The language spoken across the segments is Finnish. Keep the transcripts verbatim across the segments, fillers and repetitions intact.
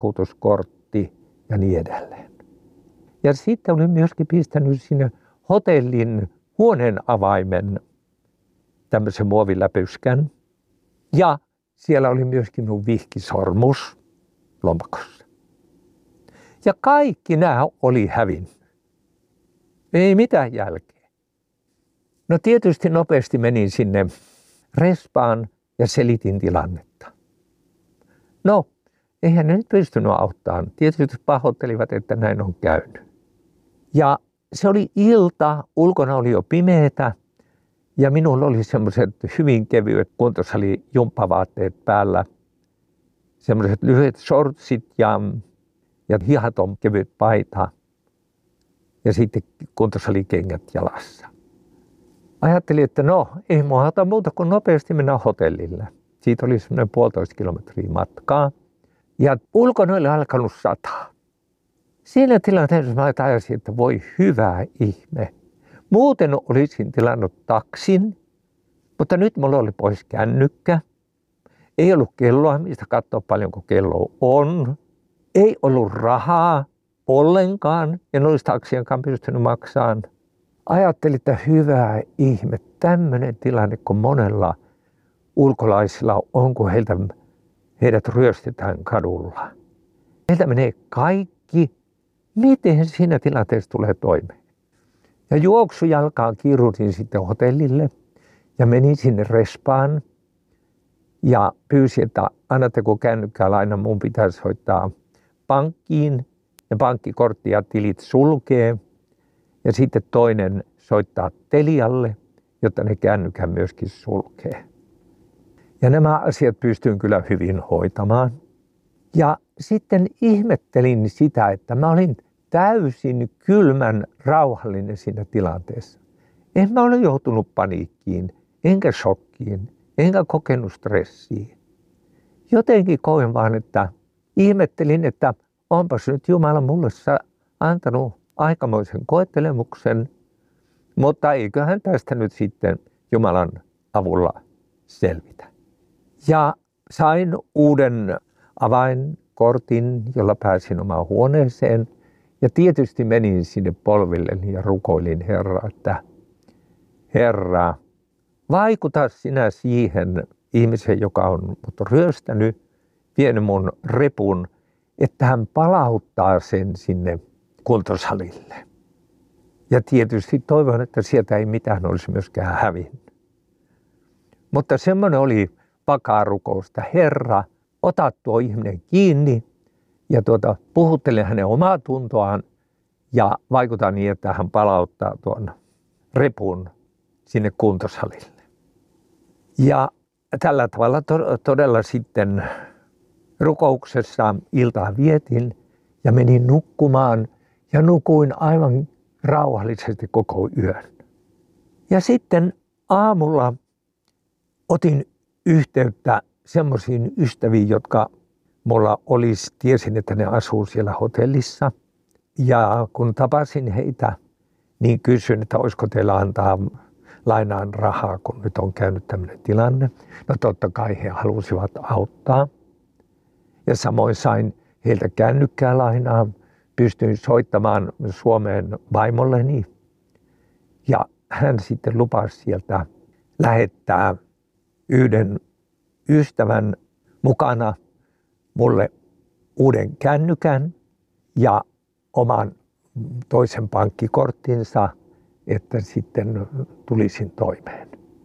vakuutuskortti ja niin edelleen. Ja sitten olin myöskin pistänyt sinne hotellin huoneen avaimen, tämmöisen muoviläpyskän. Ja siellä oli myöskin minun vihkisormus lompakossa. Ja kaikki nämä oli hävinnyt. Ei mitään jälkeä. No tietysti nopeasti menin sinne respaan ja selitin tilannetta. No, eihän ne nyt pystynyt auttamaan. Tietysti pahoittelivat, että näin on käynyt. Ja se oli ilta, ulkona oli jo pimeätä ja minulla oli semmoiset hyvin kevyet kuntosalijumppavaatteet päällä. Semmoiset lyhyet shortsit ja, ja hihaton kevyt paita ja sitten kuntosalikengät jalassa. Ajattelin, että no ei mua auta muuta kuin nopeasti mennä hotellille. Siitä oli semmoinen puolitoista kilometriä matkaa ja ulkona oli alkanut sataa. Siinä tilanteessa mä ajasin, että voi hyvä ihme. Muuten olisin tilannut taksin, mutta nyt mulla oli pois kännykkä. Ei ollut kelloa, mistä katsoa paljonko kello on. Ei ollut rahaa ollenkaan, en olisi taksienkaan pystynyt maksamaan. Ajattelin, että hyvä ihme, tämmöinen tilanne kuin monella ulkolaisilla on, kun heiltä, heidät ryöstetään kadulla. Heiltä menee kaikki. Miten siinä tilanteessa tulee toimeen? Ja juoksujalkaan kiirutin sitten hotellille ja menin sinne respaan ja pyysin, että annatteko kännykkää laina, mun pitää soittaa pankkiin ja pankkikortti ja tilit sulkee ja sitten toinen soittaa Telialle, jotta ne kännykän myöskin sulkee. Ja nämä asiat pystyin kyllä hyvin hoitamaan. Ja sitten ihmettelin sitä, että mä olin täysin kylmän rauhallinen siinä tilanteessa. En mä ole joutunut paniikkiin, enkä shokkiin, enkä kokenut stressiä. Jotenkin koin vaan, että ihmettelin, että onpas nyt Jumala mulle antanut aikamoisen koettelemuksen, mutta eiköhän tästä nyt sitten Jumalan avulla selvitä. Ja sain uuden avainkortin, jolla pääsin omaan huoneeseen. Ja tietysti menin sinne polvilleni ja rukoilin Herraa, että Herra, vaikuta sinä siihen ihmiseen, joka on mut ryöstänyt, vienyt mun repun, että hän palauttaa sen sinne kuntosalille. Ja tietysti toivon, että sieltä ei mitään olisi myöskään hävinnyt. Mutta semmoinen oli vakaa rukous, että Herra, ota tuo ihminen kiinni ja tuota, puhuttele hänen omaa tuntoaan ja vaikuta niin, että hän palauttaa tuon repun sinne kuntosalille. Ja tällä tavalla to- todella sitten rukouksessa iltaa vietin ja menin nukkumaan ja nukuin aivan rauhallisesti koko yön. Ja sitten aamulla otin yhteyttä semmoisiin ystäviin, jotka mulla olisi, tiesin, että ne asuu siellä hotellissa. Ja kun tapasin heitä, niin kysyin, että olisiko teillä antaa lainaan rahaa, kun nyt on käynyt tämmöinen tilanne. No totta kai he halusivat auttaa. Ja samoin sain heiltä kännykkää lainaa. Pystyin soittamaan Suomeen vaimolleni. Ja hän sitten lupasi sieltä lähettää yhden ystävän mukana mulle uuden kännykän ja oman toisen pankkikorttinsa, että sitten tulisin toimeen.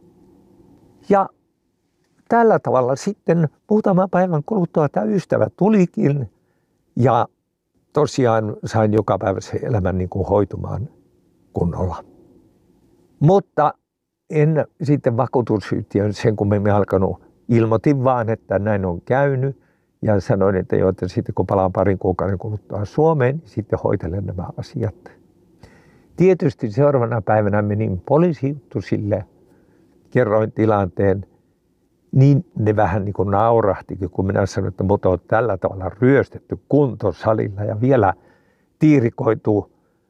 Ja tällä tavalla sitten muutaman päivän kuluttua tämä ystävä tulikin ja tosiaan sain joka päivä se elämän niin kuin hoitumaan kunnolla. Mutta en sitten vakuutusyhtiön sen kummemmin alkanut, ilmoitin vaan, että näin on käynyt ja sanoin, että jo, että sitten kun palaan parin kuukauden kuluttua Suomeen, niin sitten hoitelen nämä asiat. Tietysti seuraavana päivänä menin poliisijuttusille, kerroin tilanteen, niin ne vähän niin kuin naurahtikin, kun minä sanoin, että mut on tällä tavalla ryöstetty kuntosalilla ja vielä tiirikoitu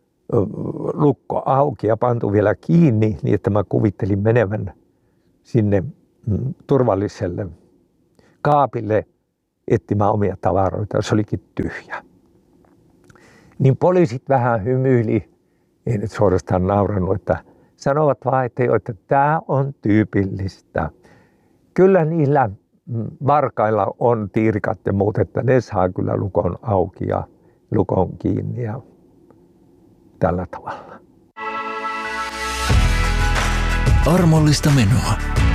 lukko auki ja pantu vielä kiinni, niin että mä kuvittelin menevän sinne turvalliselle kaapille etsimään omia tavaroita, se olikin tyhjä. Niin poliisit vähän hymyili, ei nyt suorastaan naurannut, että sanovat vaan, että, että tämä on tyypillistä. Kyllä niillä varkailla on tiirikat ja muut, että ne saa kyllä lukon auki ja lukon kiinni ja tällä tavalla. Armollista menoa.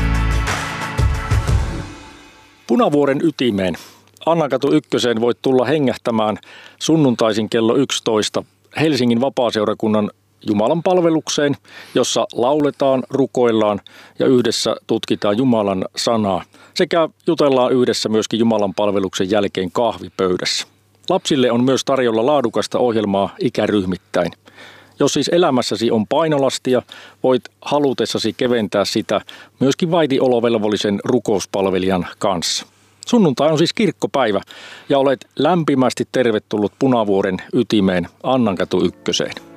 Punavuoren ytimeen. Annankatu ykköseen voit tulla hengähtämään sunnuntaisin kello yksitoista Helsingin vapaaseurakunnan Jumalan palvelukseen, jossa lauletaan, rukoillaan ja yhdessä tutkitaan Jumalan sanaa sekä jutellaan yhdessä myöskin Jumalan palveluksen jälkeen kahvipöydässä. Lapsille on myös tarjolla laadukasta ohjelmaa ikäryhmittäin. Jos siis elämässäsi on painolastia, voit halutessasi keventää sitä myöskin vaitiolovelvollisen rukouspalvelijan kanssa. Sunnuntai on siis kirkkopäivä ja olet lämpimästi tervetullut Punavuoren ytimeen Annankatu ykköseen.